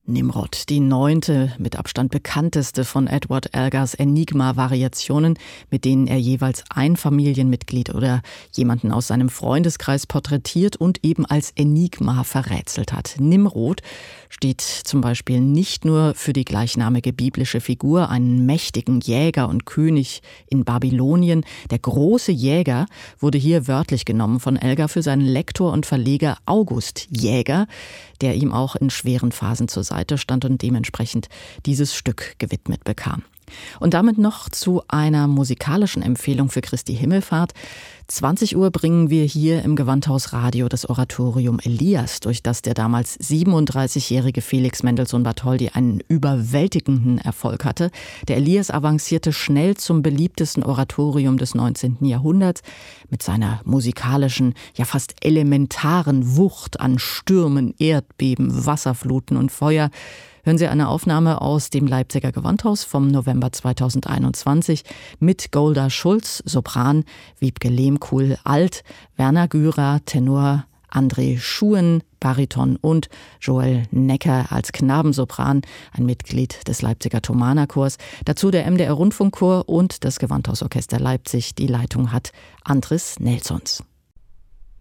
Nimrod, die 9., mit Abstand bekannteste von Edward Elgars Enigma-Variationen, mit denen er jeweils ein Familienmitglied oder jemanden aus seinem Freundeskreis porträtiert und eben als Enigma verrätselt hat. Nimrod steht zum Beispiel nicht nur für die gleichnamige biblische Figur, einen mächtigen Jäger und König in Babylonien. Der große Jäger wurde hier wörtlich genommen von Elgar für seinen Lektor und Verleger August Jäger, der ihm auch in schweren Phasen zur Seite stand und dementsprechend dieses Stück gewidmet bekam. Und damit noch zu einer musikalischen Empfehlung für Christi Himmelfahrt. 20 Uhr bringen wir hier im Gewandhaus Radio das Oratorium Elias, durch das der damals 37-jährige Felix Mendelssohn Bartholdy einen überwältigenden Erfolg hatte. Der Elias avancierte schnell zum beliebtesten Oratorium des 19. Jahrhunderts mit seiner musikalischen, ja fast elementaren Wucht an Stürmen, Erdbeben, Wasserfluten und Feuer. Hören Sie eine Aufnahme aus dem Leipziger Gewandhaus vom November 2021 mit Golda Schulz, Sopran, Wiebke Lehmkuhl, Alt, Werner Gürer, Tenor, André Schuhen, Bariton und Joel Necker als Knabensopran, ein Mitglied des Leipziger Thomanerchors. Dazu der MDR Rundfunkchor und das Gewandhausorchester Leipzig. Die Leitung hat Andres Nelsons.